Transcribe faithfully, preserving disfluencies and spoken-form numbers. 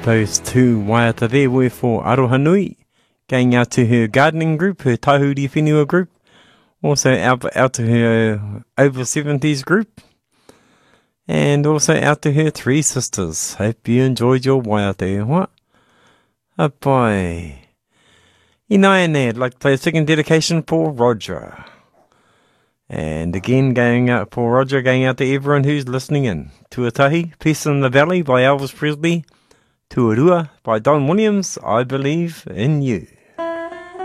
Those two waiata there were for Aroha Nui, going out to her gardening group, her Tahuri Whenua group, also out, out to her over seventies group, and also out to her three sisters. Hope you enjoyed your waiata, what? Apai. Inaene, I'd like to play a second dedication for Roger. And again, going out for Roger, going out to everyone who's listening in. Tuatahi, Peace in the Valley by Elvis Presley. Tuarua by Don Williams, I Believe in You.